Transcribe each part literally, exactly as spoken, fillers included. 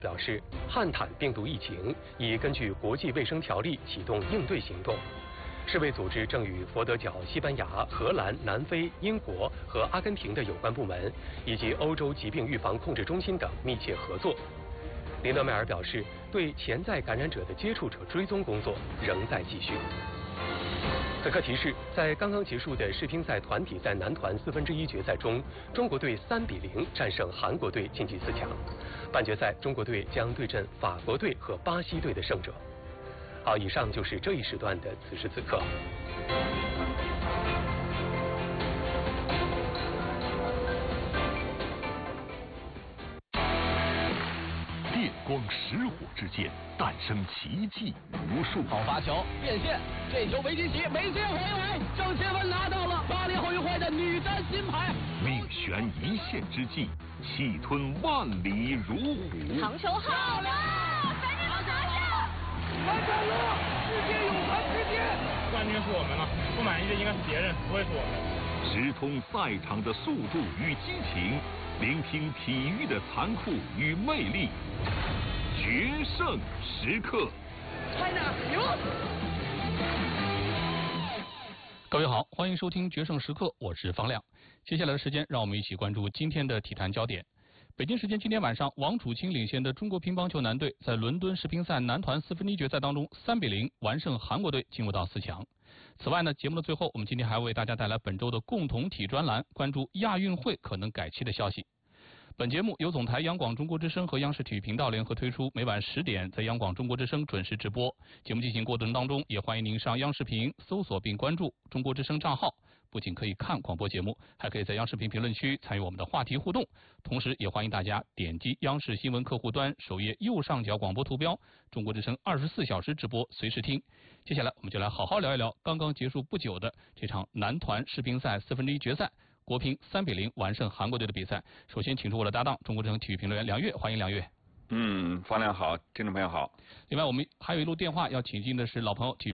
表示，汉坦病毒疫情已根据国际卫生条例启动应对行动。世卫组织正与佛得角、西班牙、荷兰、南非、英国和阿根廷的有关部门，以及欧洲疾病预防控制中心等密切合作。林德迈尔表示，对潜在感染者的接触者追踪工作仍在继续。此刻提示，在刚刚结束的世乒赛团体赛男团四分之一决赛中，中国队三比零战胜韩国队晋级四强。半决赛，中国队将对阵法国队和巴西队的胜者。好，以上就是这一时段的此时此刻。 电光石火之间，诞生奇迹无数。 好发球变线，这球维基奇没接回来，郑钦文拿到了巴黎奥运会的女单金牌。 命悬一线之际，气吞万里如虎。 长球好了，赶紧拿下！ 完成了，世界泳坛之巅。 冠军是我们了，不满意的应该是别人，不会是我们。 直通赛场的速度与激情，聆听体育的残酷与魅力。决胜时刻 ，China 赢！ 各位好，欢迎收听《决胜时刻》，我是方亮。接下来的时间，让我们一起关注今天的体坛焦点。北京时间今天晚上，王楚钦领衔的中国乒乓球男队在伦敦世乒赛男团四分之一决赛当中三比零完胜韩国队，进入到四强。此外呢，节目的最后，我们今天还为大家带来本周的共同体专栏，关注亚运会可能改期的消息。本节目由总台央广中国之声和央视体育频道联合推出，每晚十点在央广中国之声准时直播。节目进行过程当中，也欢迎您上央视频搜索并关注中国之声账号，不仅可以看广播节目，还可以在央视频评论区参与我们的话题互动。同时也欢迎大家点击央视新闻客户端首页右上角广播图标，中国之声二十四小时直播，随时听。接下来我们就来好好聊一聊刚刚结束不久的这场男团世乒赛四分之一决赛。国乒三比零完胜韩国队的比赛。首先，请出我的搭档，中国之声体育评论员梁越，欢迎梁越。 嗯，方亮好，听众朋友好。 另外，我们还有一路电话要请进的是老朋友体育。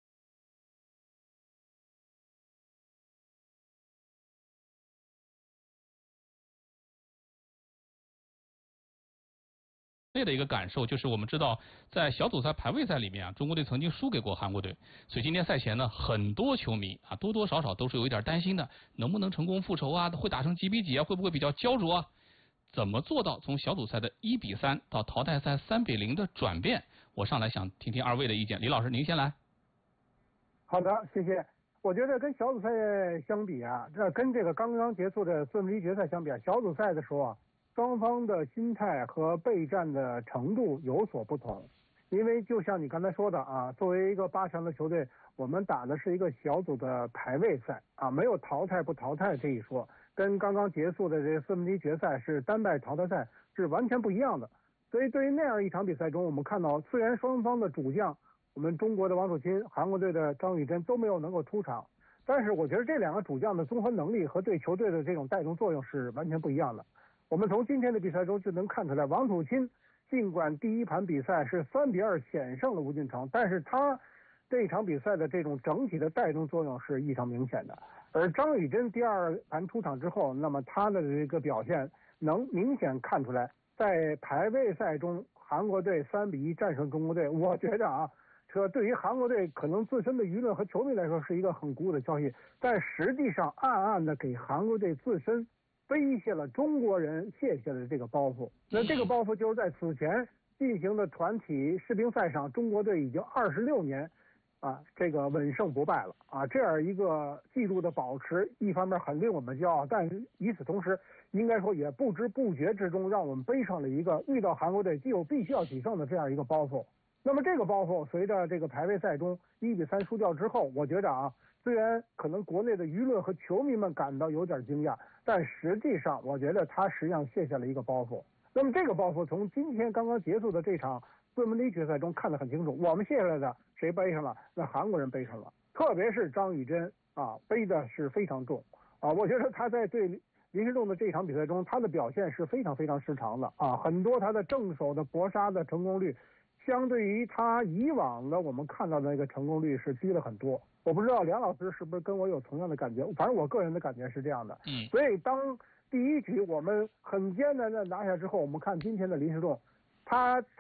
内的一个感受就是，我们知道在小组赛排位赛里面啊，中国队曾经输给过韩国队，所以今天赛前呢，很多球迷啊多多少少都是有一点担心的，能不能成功复仇啊？会打成几比几啊？会不会比较焦灼啊？怎么做到从小组赛的一比三到淘汰赛三比零的转变？我上来想听听二位的意见，李老师您先来。 好的，谢谢。我觉得跟小组赛相比啊，这跟这个刚刚结束的四分之一决赛相比啊，小组赛的时候啊。双方的心态和备战的程度有所不同，因为就像你刚才说的啊，作为一个八强的球队，我们打的是一个小组的排位赛啊，没有淘汰不淘汰这一说，跟刚刚结束的这四分之一决赛是单败淘汰赛是完全不一样的。所以对于那样一场比赛中，我们看到虽然双方的主将，我们中国的王楚钦、韩国队的张雨铮都没有能够出场，但是我觉得这两个主将的综合能力和对球队的这种带动作用是完全不一样的。我们从今天的比赛中就能看出来，王楚钦尽管第一盘比赛是三比二险胜了吴俊成，但是他这一场比赛的这种整体的带动作用是异常明显的。而张雨铮第二盘出场之后，那么他的这个表现能明显看出来，在排位赛中，韩国队三比一战胜中国队，我觉得啊，这对于韩国队可能自身的舆论和球迷来说是一个很鼓舞的消息，但实际上暗暗的给韩国队自身背下了中国人卸下的这个包袱。那这个包袱就是在此前进行的团体世乒赛上，中国队已经二十六年啊这个稳胜不败了啊，这样一个记录的保持，一方面很令我们骄傲，但与此同时，应该说也不知不觉之中让我们背上了一个遇到韩国队就有必须要取胜的这样一个包袱。那么这个包袱随着这个排位赛中一比三输掉之后，我觉得啊，虽然可能国内的舆论和球迷们感到有点惊讶，但实际上我觉得他实际上卸下了一个包袱。那么这个包袱从今天刚刚结束的这场四分之一决赛中看得很清楚，我们卸下来的谁背上了？那韩国人背上了，特别是张雨铮啊，背的是非常重啊。我觉得他在对林诗栋的这场比赛中，他的表现是非常非常失常的啊，很多他的正手的搏杀的成功率，相对于他以往的我们看到的那个成功率是低了很多。我不知道梁老师是不是跟我有同样的感觉，反正我个人的感觉是这样的。 嗯， 所以当第一局我们很艰难的拿下之后，我们看今天的林诗栋， 他。